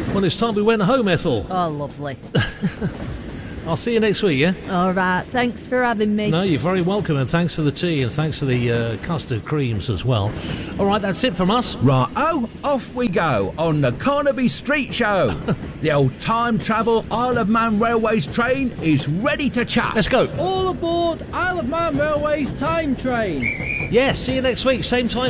Well, it's time we went home, Ethel. Oh, lovely. I'll see you next week, yeah? All right, thanks for having me. No, you're very welcome, and thanks for the tea, and thanks for the custard creams as well. All right, that's it from us. Right-o, off we go on the Carnaby Street Show. The old time travel Isle of Man Railways train is ready to chat. Let's go. All aboard Isle of Man Railways time train. Yes, see you next week, same time.